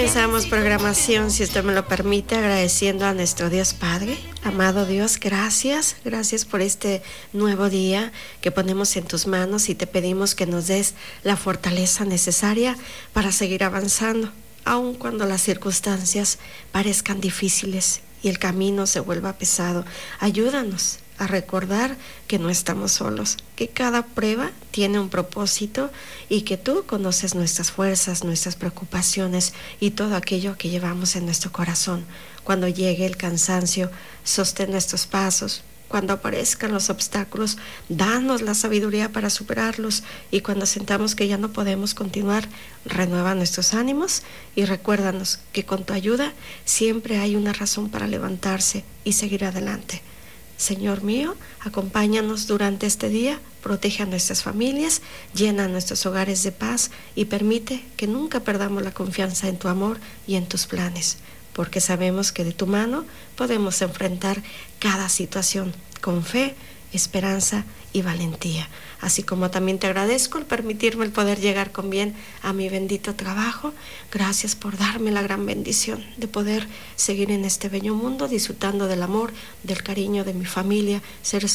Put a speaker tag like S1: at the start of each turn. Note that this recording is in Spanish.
S1: comenzamos programación, si usted me lo permite, agradeciendo a nuestro Dios Padre. Amado Dios, gracias por este nuevo día que ponemos en tus manos y te pedimos que nos des la fortaleza necesaria para seguir avanzando, aun cuando las circunstancias parezcan difíciles y el camino se vuelva pesado. Ayúdanos a recordar que no estamos solos, que cada prueba tiene un propósito y que tú conoces nuestras fuerzas, nuestras preocupaciones y todo aquello que llevamos en nuestro corazón. Cuando llegue el cansancio, sostén nuestros pasos. Cuando aparezcan los obstáculos, danos la sabiduría para superarlos, y cuando sintamos que ya no podemos continuar, renueva nuestros ánimos y recuérdanos que con tu ayuda siempre hay una razón para levantarse y seguir adelante. Señor mío, acompáñanos durante este día, protege a nuestras familias, llena nuestros hogares de paz y permite que nunca perdamos la confianza en tu amor y en tus planes, porque sabemos que de tu mano podemos enfrentar cada situación con fe, esperanza y valentía. Así como también te agradezco el permitirme el poder llegar con bien a mi bendito trabajo. Gracias por darme la gran bendición de poder seguir en este bello mundo, disfrutando del amor, del cariño de mi familia, seres